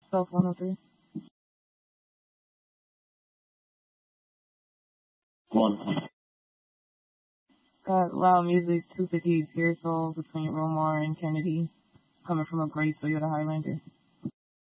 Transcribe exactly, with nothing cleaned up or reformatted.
Self one oh three. One. Got loud music, two fifty Pure Soul between Romar and Kennedy, coming from a great Toyota Highlander.